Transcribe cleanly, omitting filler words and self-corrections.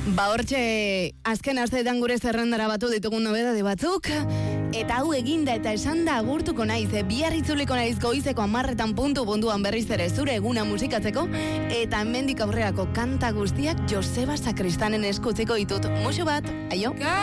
Ba hortxe, azken asteetan gure zerrendara batu ditugun nobedade batzuk, eta hau eginda eta esanda agurtuko naiz, bihar itzuliko naiz goizeko 10 puntuan berriz ere zure eguna musikatzeko, eta hemendik aurrerako kanta guztiak Joseba Sakristanen eskutziko ditut. Musu bat, aio!